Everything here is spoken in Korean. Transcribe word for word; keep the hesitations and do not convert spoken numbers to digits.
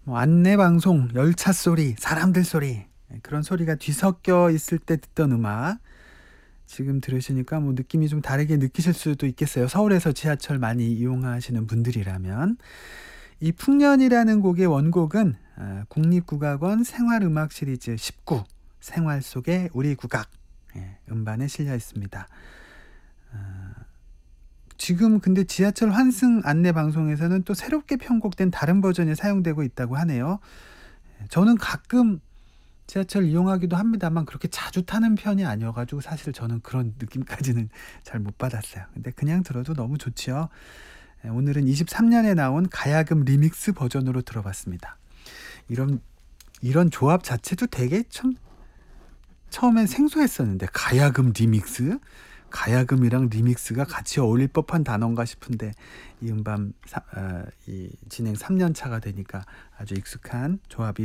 뭐 안내 방송, 열차 소리, 사람들 소리, 그런 소리가 뒤섞여 있을 때 듣던 음악 지금 들으시니까 뭐 느낌이 좀 다르게 느끼실 수도 있겠어요. 서울에서 지하철 많이 이용하시는 분들이라면. 이 풍년이라는 곡의 원곡은 아, 국립국악원 생활음악 시리즈 십구 생활 속의 우리 국악 예, 음반에 실려 있습니다. 아, 지금 근데 지하철 환승 안내 방송에서는 또 새롭게 편곡된 다른 버전이 사용되고 있다고 하네요. 저는 가끔 지하철 이용하기도 합니다만 그렇게 자주 타는 편이 아니어 가지고 사실 저는 그런 느낌까지는 잘 못 받았어요. 근데 그냥 들어도 너무 좋지요. 예, 오늘은 이십삼 년에 나온 가야금 리믹스 버전으로 들어봤습니다. 이런 이런 조합 자체도 되게 참 처음엔 생소했었는데 가야금 리믹스? 가야금이랑 리믹스가 같이 어울릴 법한 단어인가 싶은데 이 음반 사, 어, 이 진행 삼 년 차가 되니까 아주 익숙한 조합이